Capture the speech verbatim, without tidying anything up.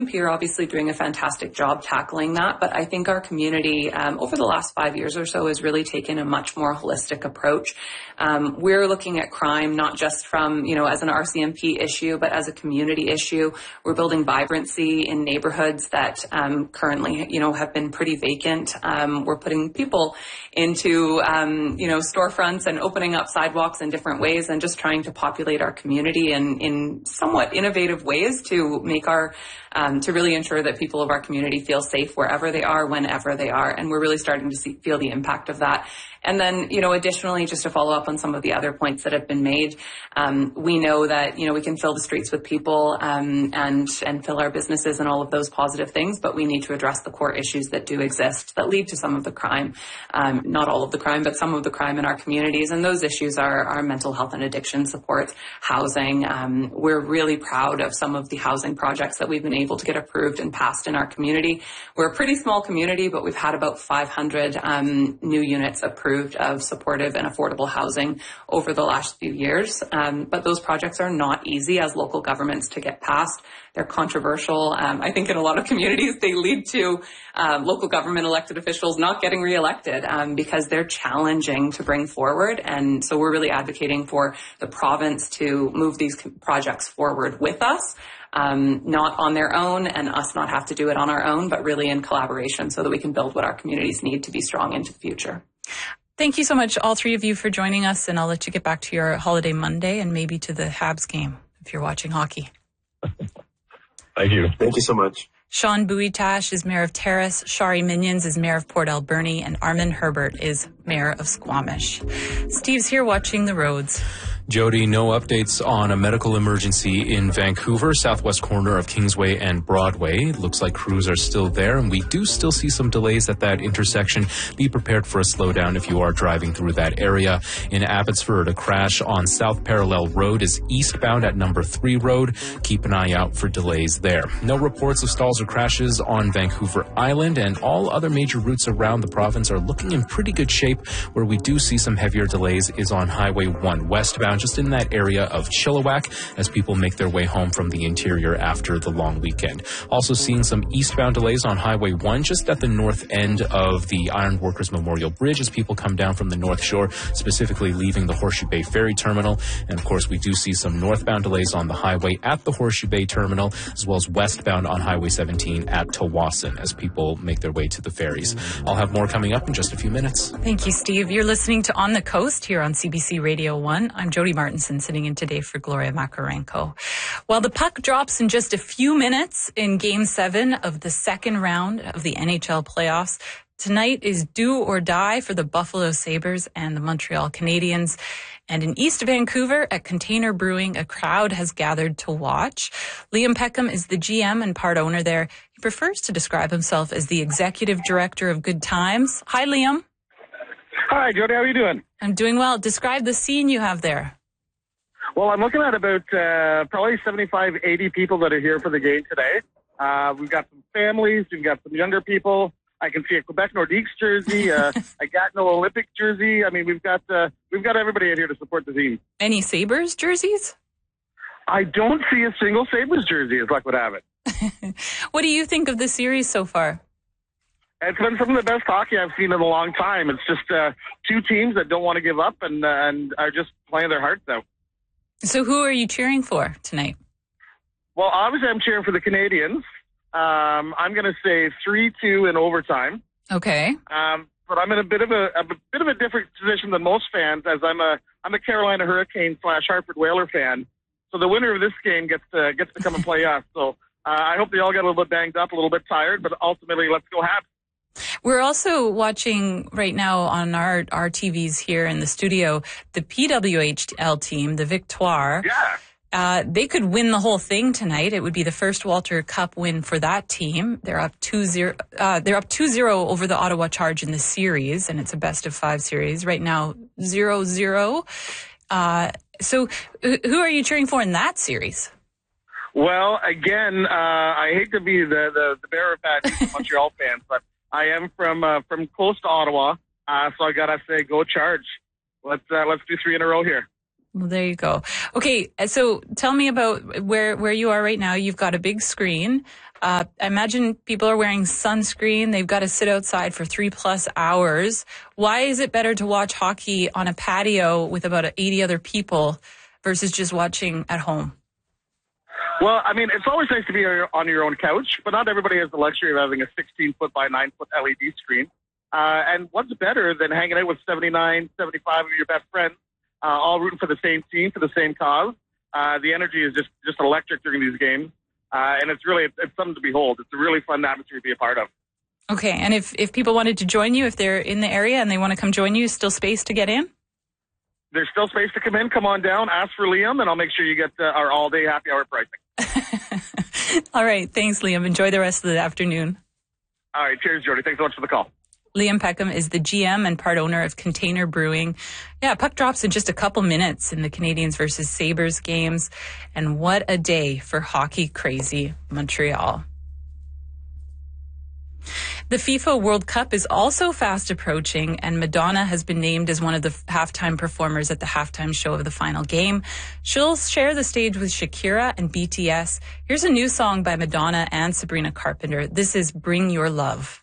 P are obviously doing a fantastic job tackling that, but I think our community um, over the last five years or so has really taken a much more holistic approach. Um, we're looking at crime not just from, you know, as an R C M P issue, but as a community issue. We're building vibrancy in neighborhoods that um, currently, you know, have been pretty vacant. Um, we're putting people into, um, you know, storefronts and opening up sidewalks in different ways and just trying to populate our community in, in somewhat innovative ways to make our Um, to really ensure that people of our community feel safe wherever they are, whenever they are. And we're really starting to see, feel the impact of that. And then, you know, additionally, just to follow up on some of the other points that have been made, um, we know that, you know, we can fill the streets with people um, and, and fill our businesses and all of those positive things, but we need to address the core issues that do exist that lead to some of the crime, um, not all of the crime, but some of the crime in our communities. And those issues are, are mental health and addiction support, housing. Um, we're really proud of some of the housing projects that we've been able to get approved and passed in our community. We're a pretty small community, but we've had about five hundred um, new units approved of supportive and affordable housing over the last few years. Um, but those projects are not easy as local governments to get passed. They're controversial. Um, I think in a lot of communities, they lead to um, local government elected officials not getting reelected um, because they're challenging to bring forward. And so we're really advocating for the province to move these projects forward with us. Um, not on their own and us not have to do it on our own, but really in collaboration so that we can build what our communities need to be strong into the future. Thank you so much, all three of you, for joining us, and I'll let you get back to your holiday Monday and maybe to the Habs game if you're watching hockey. Thank you. Thank you so much. Sean Buitash is Mayor of Terrace, Shari Minions is Mayor of Port Alberni, and Armin Herbert is Mayor of Squamish. Steve's here watching the roads. Jody, no updates on a medical emergency in Vancouver, southwest corner of Kingsway and Broadway. Looks like crews are still there, and we do still see some delays at that intersection. Be prepared for a slowdown if you are driving through that area. In Abbotsford, a crash on South Parallel Road is eastbound at number three Road. Keep an eye out for delays there. No reports of stalls or crashes on Vancouver Island, and all other major routes around the province are looking in pretty good shape. Where we do see some heavier delays is on Highway one westbound, just in that area of Chilliwack as people make their way home from the interior after the long weekend. Also seeing some eastbound delays on Highway one just at the north end of the Ironworkers Memorial Bridge as people come down from the North Shore, specifically leaving the Horseshoe Bay Ferry Terminal. And of course, we do see some northbound delays on the highway at the Horseshoe Bay Terminal, as well as westbound on Highway seventeen at Tawasin as people make their way to the ferries. I'll have more coming up in just a few minutes. Thank you, Steve. You're listening to On the Coast here on C B C Radio one. I'm Jody Martinson, sitting in today for Gloria Makarenko. While the puck drops in just a few minutes in Game seven of the second round of the N H L playoffs, tonight is do or die for the Buffalo Sabres and the Montreal Canadiens. And in East Vancouver at Container Brewing, a crowd has gathered to watch. Liam Peckham is the G M and part owner there. He prefers to describe himself as the executive director of Good Times. Hi, Liam. Hi, Jody. How are you doing? I'm doing well. Describe the scene you have there. Well, I'm looking at about uh, probably seventy-five, eighty people that are here for the game today. Uh, we've got some families. We've got some younger people. I can see a Quebec Nordiques jersey, uh, a Gatineau Olympic jersey. I mean, we've got uh, we've got everybody out here to support the team. Any Sabres jerseys? I don't see a single Sabres jersey, as luck would have it. What do you think of the series so far? It's been some of the best hockey I've seen in a long time. It's just uh, two teams that don't want to give up and, uh, and are just playing their hearts out. So who are you cheering for tonight? Well, obviously I'm cheering for the Canadians. Um, I'm going to say three two in overtime. Okay. Um, but I'm in a bit of a, a bit of a different position than most fans, as I'm a I'm a Carolina Hurricane slash Hartford Whaler fan. So the winner of this game gets to gets to come and play us. So uh, I hope they all get a little bit banged up, a little bit tired, but ultimately, let's go Habs. We're also watching right now on our, our T Vs here in the studio, the P W H L team, the Victoire. Yeah. Uh, they could win the whole thing tonight. It would be the first Walter Cup win for that team. They're up two zero. Uh, they're up two zero over the Ottawa Charge in the series, and it's a best of five series right now. Zero zero. Uh, so, who are you cheering for in that series? Well, again, uh, I hate to be the the, the bearer of bad news for Montreal fans, but I am from uh, from close to Ottawa, uh, so I gotta say, go Charge. Let's uh, let's do three in a row here. Well, there you go. Okay, so tell me about where where you are right now. You've got a big screen. Uh, I imagine people are wearing sunscreen. They've got to sit outside for three plus hours. Why is it better to watch hockey on a patio with about eighty other people versus just watching at home? Well, I mean, it's always nice to be on your own couch, but not everybody has the luxury of having a sixteen foot by nine foot L E D screen. Uh, and what's better than hanging out with seventy-nine, seventy-five of your best friends, uh, all rooting for the same team, for the same cause? Uh, the energy is just, just electric during these games. Uh, and it's really, it's, it's something to behold. It's a really fun atmosphere to be a part of. Okay. And if, if people wanted to join you, if they're in the area and they want to come join you, still space to get in? There's still space to come in. Come on down, ask for Liam, and I'll make sure you get uh, our all-day happy hour pricing. All right. Thanks, Liam. Enjoy the rest of the afternoon. All right. Cheers, Jody. Thanks so much for the call. Liam Peckham is the G M and part owner of Container Brewing. Yeah, puck drops in just a couple minutes in the Canadiens versus Sabres games. And what a day for hockey crazy Montreal. The FIFA World Cup is also fast approaching, and Madonna has been named as one of the halftime performers at the halftime show of the final game. She'll share the stage with Shakira and B T S. Here's a new song by Madonna and Sabrina Carpenter. This is Bring Your Love.